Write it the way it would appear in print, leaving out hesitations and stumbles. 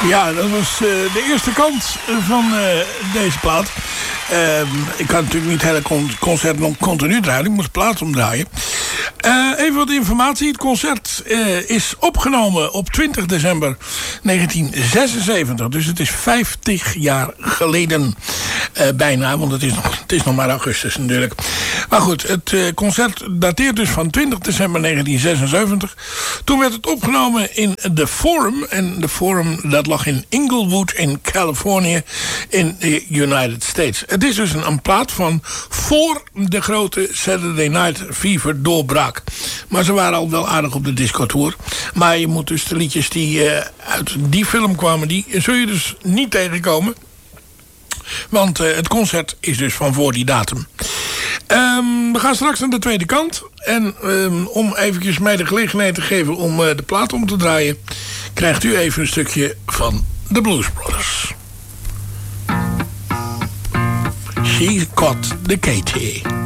Ja, dat was de eerste kant van deze plaat. Ik kan natuurlijk niet het hele concert nog continu draaien. Ik moest plaat omdraaien. Even wat informatie. Het concert is opgenomen op 20 december 1976. Dus het is 50 jaar geleden bijna. Want het is nog maar augustus natuurlijk. Maar goed, het concert dateert dus van 20 december 1976. Toen werd het opgenomen in The Forum. En The Forum dat lag in Inglewood in Californië in de United States. Het is dus een plaat van voor de grote Saturday Night Fever doorbraak. Maar ze waren al wel aardig op de discotour. Maar je moet dus de liedjes die uit die film kwamen, die zul je dus niet tegenkomen. Want het concert is dus van voor die datum. We gaan straks naar de tweede kant. En om eventjes mij de gelegenheid te geven om de plaat om te draaien, krijgt u even een stukje van de Blues Brothers. She Got the Katie.